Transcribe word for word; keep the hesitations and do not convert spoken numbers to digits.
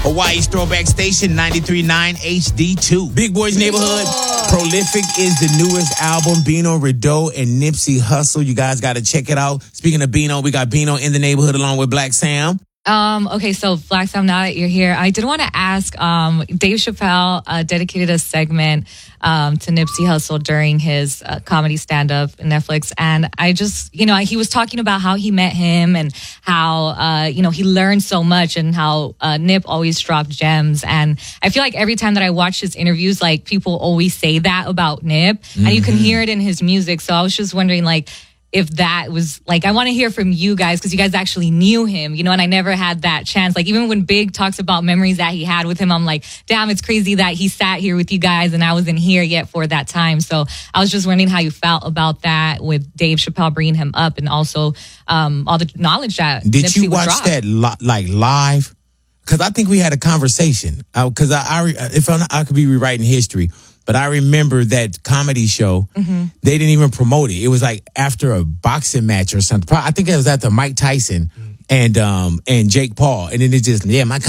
Hawaii's throwback station, ninety-three point nine H D two. Big Boys Neighborhood. Prolific is the newest album. Bino Rideau and Nipsey Hussle. You guys got to check it out. Speaking of Bino, we got Bino in the neighborhood along with Black Sam. Um, okay, so Black Sam, now that you're here, I did want to ask, um, Dave Chappelle uh, dedicated a segment um, to Nipsey Hussle during his uh, comedy stand-up in Netflix. And I just, you know, he was talking about how he met him and how, uh, you know, he learned so much and how uh, Nip always dropped gems. And I feel like every time that I watch his interviews, like people always say that about Nip, mm-hmm. and you can hear it in his music. So I was just wondering, like, if that was, like, I want to hear from you guys because you guys actually knew him, you know, and I never had that chance. Like, even when Big talks about memories that he had with him, I'm like, damn, it's crazy that he sat here with you guys and I wasn't here yet for that time. So I was just wondering how you felt about that with Dave Chappelle bringing him up and also um, all the knowledge that Did Nipsey you watch dropped. that, li- like, live? Because I think we had a conversation. Because I, I, I, if I'm not, I could be rewriting history. But I remember that comedy show, mm-hmm. they didn't even promote it. It was like after a boxing match or something. I think it was after Mike Tyson and um and Jake Paul. And then it just, yeah, my